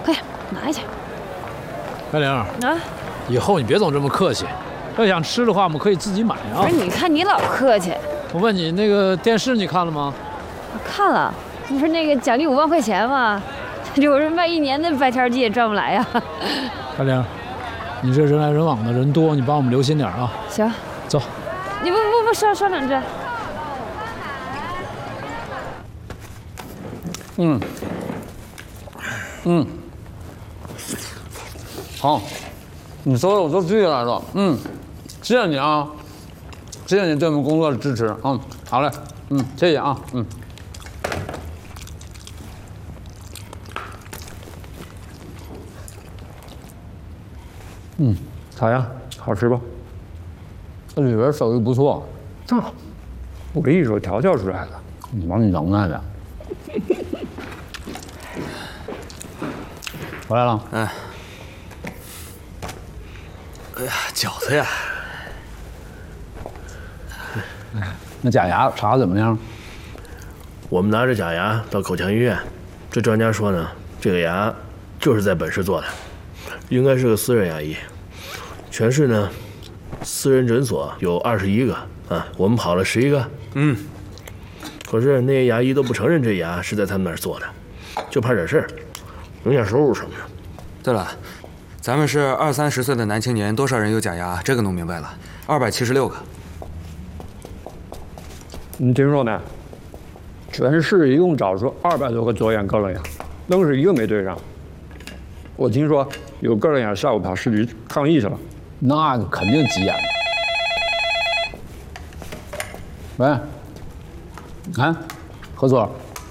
快点拿一下。 白玲啊，以后你别总这么客气。要想吃的话，我们可以自己买啊。 不是，你看你老客气。 我问你，那个电视你看了吗？ 我看了，不是那个奖励5万块钱吗？有人卖1年的白天鸡也赚不来呀。 白玲，你这人来人往的，人多，你帮我们留心点啊。 行， 走。 你不烧两只。 好，你说的我都记下来了。谢谢你啊，谢谢你对我们工作的支持。好嘞，谢谢啊，咋样？好吃吧？这里边手艺不错。我跟你说，调教出来的，你往你能耐的。回来了。 哎呀，饺子呀！ 那假牙查怎么样？ 我们拿着假牙到口腔医院，这专家说呢，这个牙就是在本市做的，应该是个私人牙医。全市呢，私人诊所有21个啊，我们跑了11个。可是那些牙医都不承认这牙是在他们那儿做的，就怕惹事儿，影响收入什么的。 对了，咱们是20-30岁的男青年，多少人有假牙？这个弄明白了，276个。 你听说没？全市一共找出200多个左眼割了牙，愣是一个没对上。我听说有个人牙下午跑市局抗议去了。那肯定急眼了。喂，何所？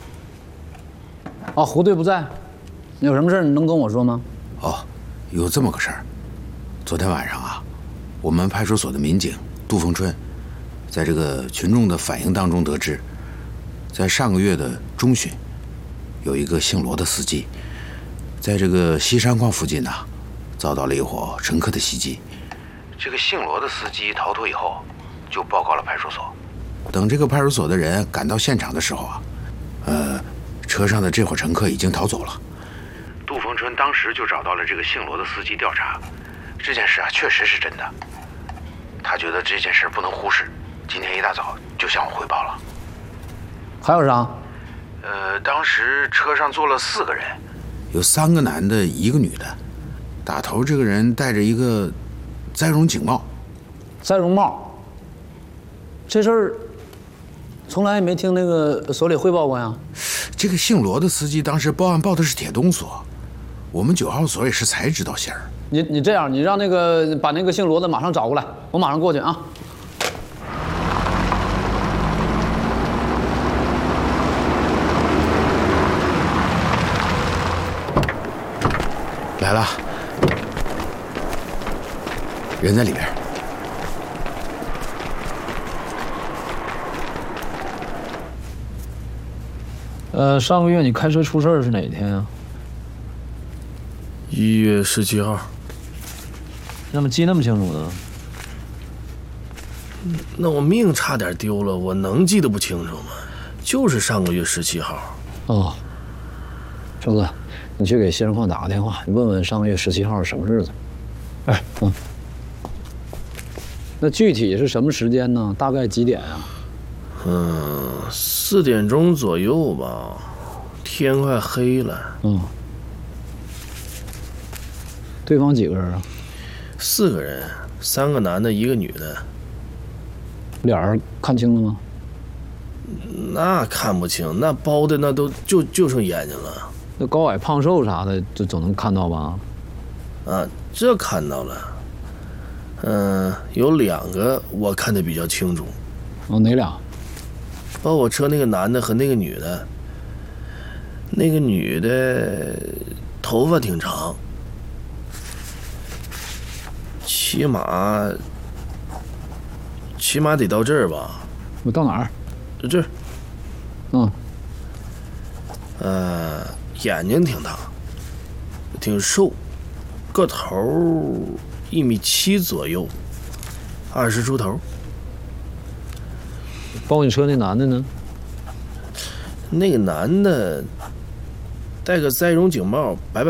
哦，胡队不在，你有什么事你能跟我说吗？ 哦，有这么个事儿。昨天晚上啊，我们派出所的民警杜凤春，在这个群众的反映当中得知，在上个月的中旬，有一个姓罗的司机，在这个西山矿附近呢，遭到了一伙乘客的袭击。这个姓罗的司机逃脱以后，就报告了派出所。等这个派出所的人赶到现场的时候啊，车上的这伙乘客已经逃走了。杜凤春当时就找到了这个姓罗的司机调查，这件事啊确实是真的。他觉得这件事不能忽视，今天一大早就向我汇报了。 还有啥？ 当时车上坐了4个人，有3个男的，1个女的。打头这个人戴着一个栽绒警帽。 栽绒帽？这事儿从来也没听那个所里汇报过呀。 这个姓罗的司机当时报案报的是铁东所，我们9号所也是才知道信儿。 你这样，你让那个把那个姓罗的马上找过来，我马上过去啊。 来了，人在里边。 上个月你开车出事儿是哪天啊 1月17号。 那么记那么清楚呢？ 那我命差点丢了，我能记得不清楚吗？就是上个月17号。 哦，周子，你去给西山矿打个电话，你问问上个月17号是什么日子。那具体是什么时间呢？大概几点啊 ？4点钟左右吧，天快黑了。 对方几个人啊 ？4个人，3个男的，1个女的。 脸儿看清了吗？ 那看不清，那包的那都就剩眼睛了。 那高矮胖瘦啥的，就总能看到吧？ 啊，这看到了。有2个我看得比较清楚。 哦，哪俩？ 包我车那个男的和那个女的。那个女的头发挺长，起码得到这儿吧。 我到哪儿？ 这儿。眼睛挺大，挺瘦，个头1.7米左右，20出头。 包你车那男的呢？ 那个男的戴个栽绒警帽，白